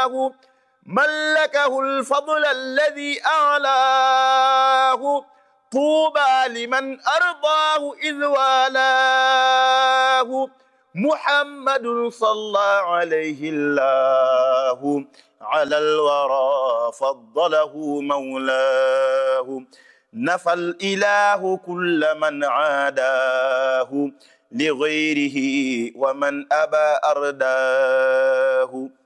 الله ملكه الفضل الذي أعلاه طوبى لمن أرضاه إذ والاه محمد صلى عليه الله على الورى فضله مولاه نفى الإله كل من عاداه لغيره ومن أبى أرداه